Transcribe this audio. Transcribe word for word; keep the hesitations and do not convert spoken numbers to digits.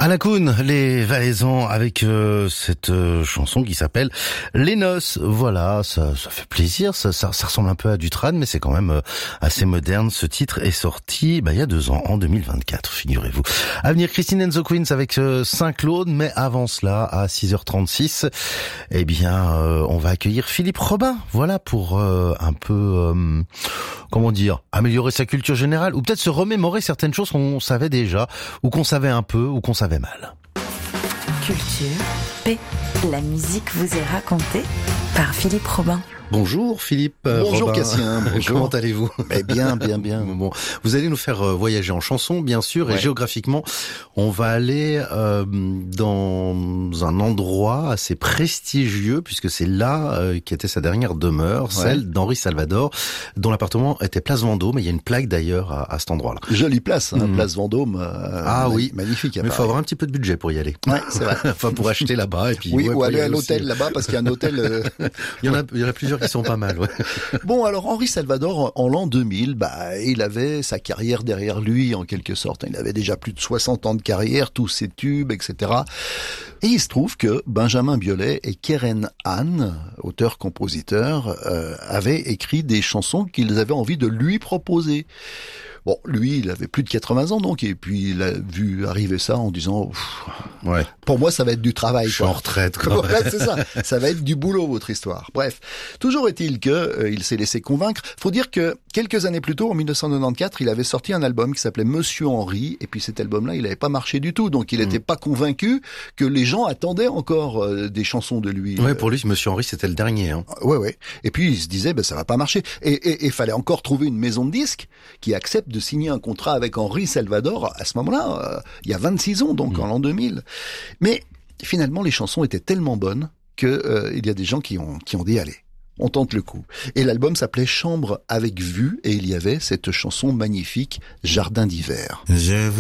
Alain Kuhn, les Valaisans, avec euh, cette euh, chanson qui s'appelle Les Noces. Voilà, ça, ça fait plaisir, ça, ça, ça ressemble un peu à du trad, mais c'est quand même euh, assez moderne. Ce titre est sorti bah, il y a deux ans, en deux mille vingt-quatre, figurez-vous. À venir, Christine and the Queens avec euh, Saint-Claude, mais avant cela, à six heures trente-six, eh bien, euh, on va accueillir Philippe Robin. Voilà, pour euh, un peu, euh, comment dire, améliorer sa culture générale, ou peut-être se remémorer certaines choses qu'on savait déjà, ou qu'on savait un peu, ou qu'on savait mal. Culture, P. La musique vous est racontée par Philippe Robin. Bonjour Philippe euh, Bonjour Robin. Cassien, bonjour. Comment allez-vous? Eh bien, bien, bien. Bon, vous allez nous faire euh, voyager en chanson, bien sûr, Ouais. et géographiquement, on va aller euh, dans un endroit assez prestigieux, puisque c'est là euh, qui était sa dernière demeure, Ouais. celle d'Henri Salvador, dont l'appartement était place Vendôme, et il y a une plaque d'ailleurs à, à cet endroit-là. Jolie place, hein, Mm. place Vendôme. euh, Ah ma- oui. Magnifique. à Mais il faut Paris. avoir un petit peu de budget pour y aller. Ouais, c'est vrai. Enfin, pour acheter là-bas, et puis... Oui, ouais, ou pour y aller à aussi. l'hôtel là-bas, parce qu'il y a un hôtel... euh, Il y en a, il y en a plusieurs qui sont pas mal, ouais. Bon, alors Henri Salvador, en l'an deux mille, bah, il avait sa carrière derrière lui, en quelque sorte. Il avait déjà plus de soixante ans de carrière, tous ses tubes, et cetera. Et il se trouve que Benjamin Biolay et Keren Han, auteurs-compositeurs, euh, avaient écrit des chansons qu'ils avaient envie de lui proposer. Bon, lui, il avait plus de quatre-vingts ans, donc, et puis il a vu arriver ça en disant... Pff, Ouais. pour moi, ça va être du travail. Je suis quoi. en retraite, quoi. Ouais, c'est ça. Ça va être du boulot, votre histoire. Bref, toujours est-il que euh, il s'est laissé convaincre. Faut dire que quelques années plus tôt, en dix-neuf cent quatre-vingt-quatorze, il avait sorti un album qui s'appelait Monsieur Henri, et puis cet album-là, il n'avait pas marché du tout, donc il n'était Mm. pas convaincu que les gens attendaient encore euh, des chansons de lui. Ouais, pour lui, Monsieur Henri, c'était le dernier, hein. Euh, ouais, ouais. Et puis il se disait, ben ça va pas marcher. Et il fallait encore trouver une maison de disques qui accepte de signer un contrat avec Henri Salvador à ce moment-là, euh, il y a vingt-six ans, donc Mm. en l'an deux mille. Mais finalement, les chansons étaient tellement bonnes que euh, il y a des gens qui ont qui ont dit allez, on tente le coup. Et l'album s'appelait Chambre avec vue et il y avait cette chanson magnifique Jardin d'hiver. Je